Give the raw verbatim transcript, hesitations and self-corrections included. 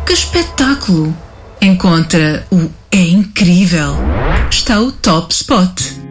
Que espetáculo! Encontra o é incrível. Está o Top Spot.